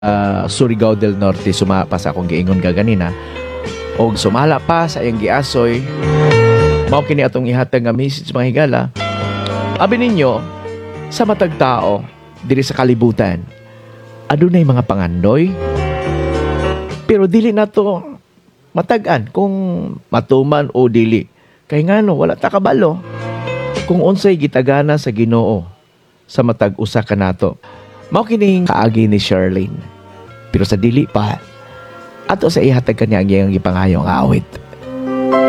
Surigao del Norte sumapa sa akong giingon gaganina og sumala pa sa iyang giasoy mao kini atong ihatag nga message mga higala. Abi ninyo sa matag tao diri sa kalibutan adunay mga pangandoy pero dili nato matagan kung matuman o dili kay ngano wala ta kabalo kung unsay gitagana sa Ginoo sa matag usa kanato. Mao kining kaagi ni Charlene. Pero sa dili pa, ato sa ihatag kanya ang iyang gipangayo nga awit.